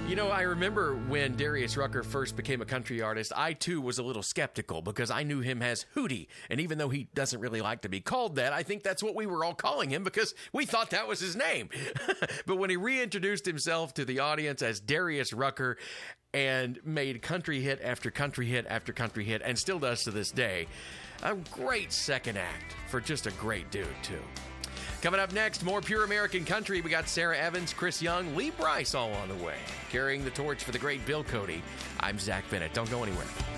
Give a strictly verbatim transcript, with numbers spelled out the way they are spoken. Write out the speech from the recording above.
You know, I remember when Darius Rucker first became a country artist, I too was a little skeptical because I knew him as Hootie. And even though he doesn't really like to be called that, I think that's what we were all calling him because we thought that was his name. But when he reintroduced himself to the audience as Darius Rucker and made country hit after country hit after country hit, and still does to this day, a great second act for just a great dude, too. Coming up next, more Pure American Country. We got Sarah Evans, Chris Young, Lee Brice all on the way. Carrying the torch for the great Bill Cody. I'm Zach Bennett. Don't go anywhere.